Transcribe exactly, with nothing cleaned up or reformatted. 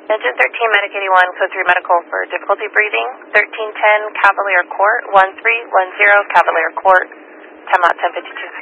Engine thirteen, Medic eighty-one, code three medical for difficulty breathing. thirteen ten, Cavalier Court, one three one zero, Cavalier Court, time out ten fifty-two.